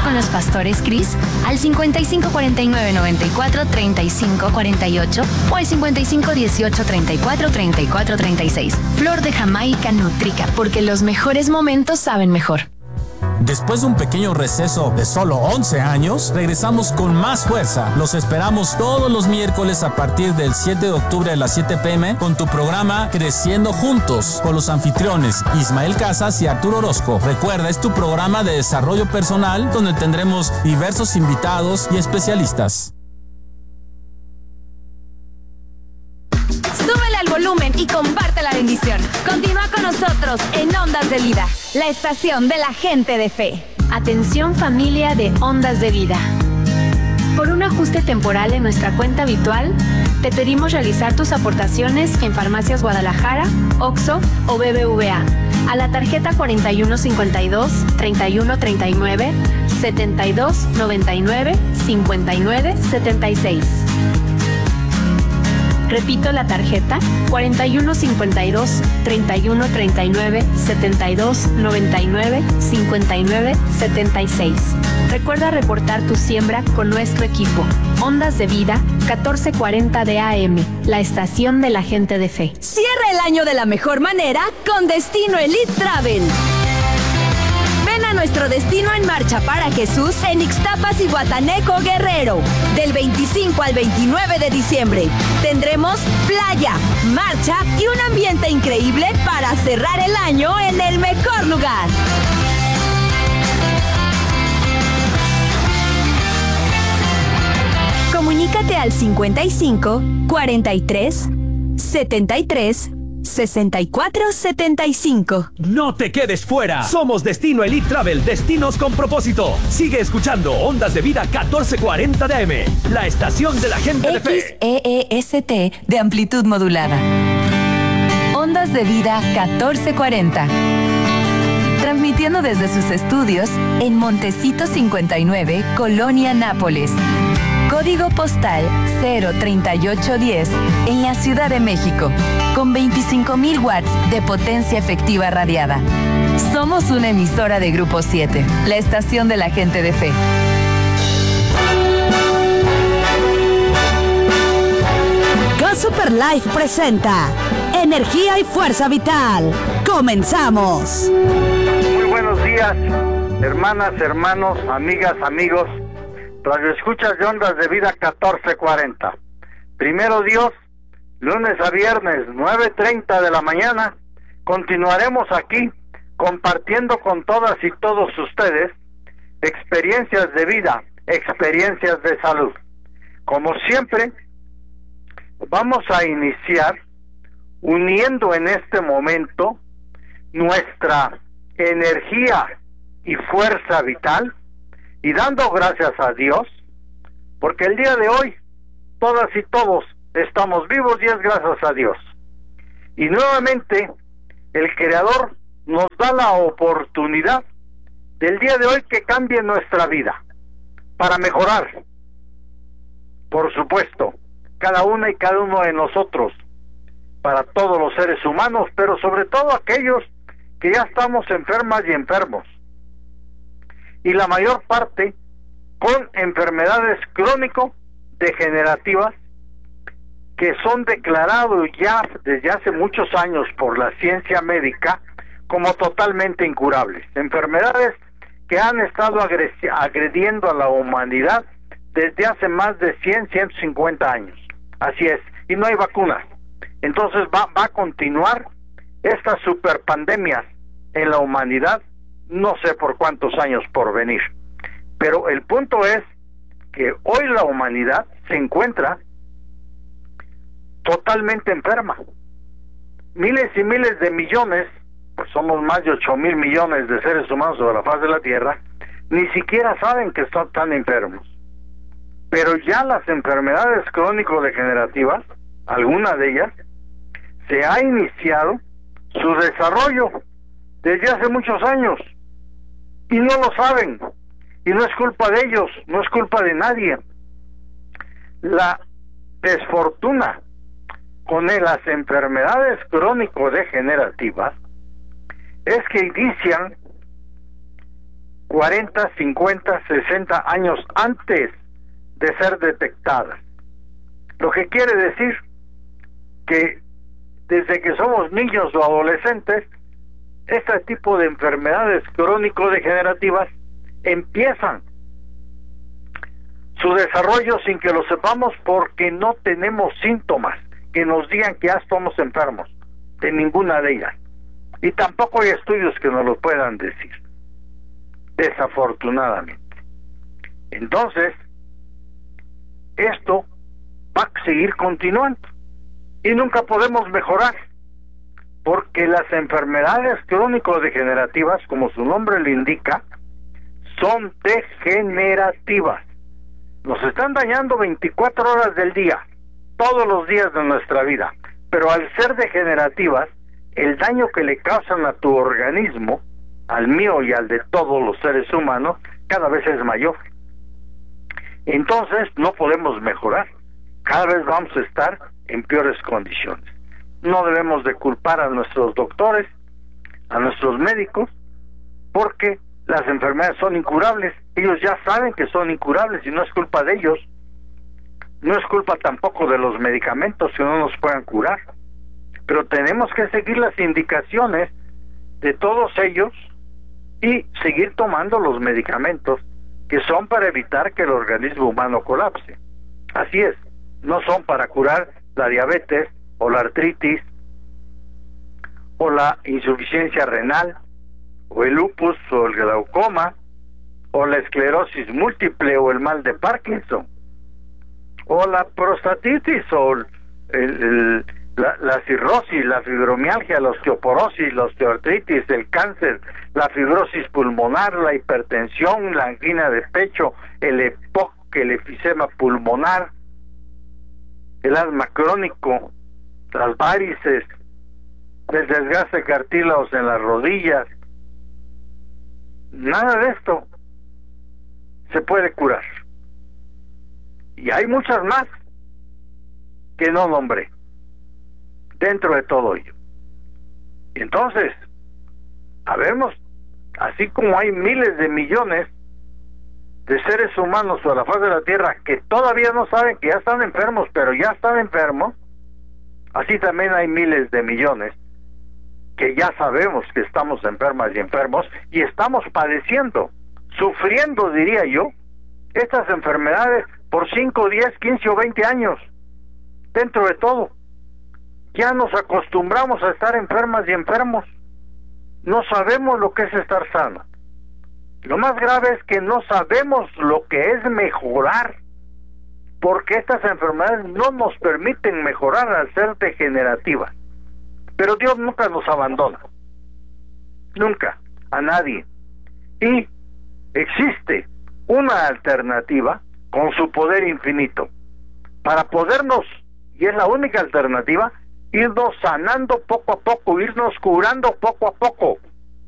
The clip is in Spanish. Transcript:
con los pastores Cris al 5549-94-3548 o al 5518-34-34-36. Flor de Jamaica Nutrica, porque los mejores momentos saben mejor. Después de un pequeño receso de solo 11 años, regresamos con más fuerza. Los esperamos todos los miércoles a partir del 7 de octubre a las 7 p.m. con tu programa Creciendo Juntos, con los anfitriones Ismael Casas y Arturo Orozco. Recuerda, es tu programa de desarrollo personal donde tendremos diversos invitados y especialistas. Súbele al volumen y comparte la bendición. Continúa con nosotros en Ondas de Vida, la estación de la gente de fe. Atención familia de Ondas de Vida. Por un ajuste temporal en nuestra cuenta habitual, te pedimos realizar tus aportaciones en Farmacias Guadalajara, OXXO o BBVA a la tarjeta 4152-3139 7299 5976. Repito la tarjeta 4152-3139-7299-5976. Recuerda reportar tu siembra con nuestro equipo. Ondas de Vida, 1440 de AM, la estación de la gente de fe. Cierra el año de la mejor manera con Destino Elite Travel. Ven a nuestro destino en marcha para Jesús en Ixtapas y Guataneco, Guerrero. Del 25 al 29 de diciembre tendremos playa, marcha y un ambiente increíble para cerrar el año en el mejor lugar. Comunícate al 55 43 73 6475. No te quedes fuera. Somos Destino Elite Travel, destinos con propósito. Sigue escuchando Ondas de Vida 1440 de AM, la estación de la gente de fe. XEEST de amplitud modulada. Ondas de Vida 1440. Transmitiendo desde sus estudios en Montecito 59, Colonia Nápoles. Código postal 03810 en la Ciudad de México, con 25,000 watts de potencia efectiva radiada. Somos una emisora de Grupo 7, la estación de la gente de fe. Go Super Life presenta Energía y Fuerza Vital. ¡Comenzamos! Muy buenos días, hermanas, hermanos, amigas, amigos. Radio escuchas de Ondas de Vida 1440. Primero Dios, lunes a viernes, 9:30 de la mañana, continuaremos aquí compartiendo con todas y todos ustedes experiencias de vida, experiencias de salud. Como siempre, vamos a iniciar uniendo en este momento nuestra energía y fuerza vital y dando gracias a Dios, porque el día de hoy todas y todos estamos vivos y es gracias a Dios. Y nuevamente el Creador nos da la oportunidad del día de hoy que cambie nuestra vida para mejorar, por supuesto, cada una y cada uno de nosotros, para todos los seres humanos, pero sobre todo aquellos que ya estamos enfermas y enfermos, y la mayor parte con enfermedades crónico-degenerativas que son declarados ya desde hace muchos años por la ciencia médica como totalmente incurables, enfermedades que han estado agrediendo a la humanidad desde hace más de 150 años. Así es, y no hay vacunas. Entonces va a continuar estas superpandemias en la humanidad, no sé por cuántos años por venir. Pero el punto es que hoy la humanidad se encuentra totalmente enferma. Miles y miles de millones, pues somos más de 8,000 millones de seres humanos sobre la faz de la Tierra, ni siquiera saben que están tan enfermos. Pero ya las enfermedades crónico-degenerativas, alguna de ellas, se ha iniciado su desarrollo desde hace muchos años y no lo saben, y no es culpa de ellos, no es culpa de nadie. La desfortuna con las enfermedades crónico-degenerativas es que inician 40, 50, 60 años antes de ser detectadas. Lo que quiere decir que desde que somos niños o adolescentes, este tipo de enfermedades crónico-degenerativas empiezan su desarrollo sin que lo sepamos, porque no tenemos síntomas que nos digan que ya estamos enfermos de ninguna de ellas, y tampoco hay estudios que nos lo puedan decir, desafortunadamente. Entonces, esto va a seguir continuando y nunca podemos mejorar, porque las enfermedades crónico-degenerativas, como su nombre le indica, son degenerativas. Nos están dañando 24 horas del día, todos los días de nuestra vida, pero al ser degenerativas, el daño que le causan a tu organismo, al mío y al de todos los seres humanos, cada vez es mayor. Entonces no podemos mejorar, cada vez vamos a estar en peores condiciones. No debemos de culpar a nuestros doctores, a nuestros médicos, porque las enfermedades son incurables. Ellos ya saben que son incurables y no es culpa de ellos. No es culpa tampoco de los medicamentos que no nos puedan curar. Pero tenemos que seguir las indicaciones de todos ellos y seguir tomando los medicamentos que son para evitar que el organismo humano colapse. Así es, no son para curar la diabetes o la artritis o la insuficiencia renal o el lupus o el glaucoma o la esclerosis múltiple o el mal de Parkinson o la prostatitis o la cirrosis, la fibromialgia, la osteoporosis, la osteoartritis, el cáncer, la fibrosis pulmonar, la hipertensión, la angina de pecho, el EPOC, el efisema pulmonar, el asma crónico, las varices, el desgaste de cartílagos en las rodillas. Nada de esto se puede curar. Y hay muchas más que no nombré dentro de todo ello. Entonces, habemos, así como hay miles de millones de seres humanos sobre la faz de la Tierra que todavía no saben que ya están enfermos, pero ya están enfermos, así también hay miles de millones que ya sabemos que estamos enfermas y enfermos y estamos padeciendo, sufriendo, diría yo, estas enfermedades por 5, 10, 15 o 20 años. Dentro de todo, ya nos acostumbramos a estar enfermas y enfermos. No sabemos lo que es estar sano. Lo más grave es que no sabemos lo que es mejorar, porque estas enfermedades no nos permiten mejorar al ser degenerativas. Pero Dios nunca nos abandona, nunca, a nadie. Y existe una alternativa con su poder infinito para podernos, y es la única alternativa, irnos sanando poco a poco, irnos curando poco a poco.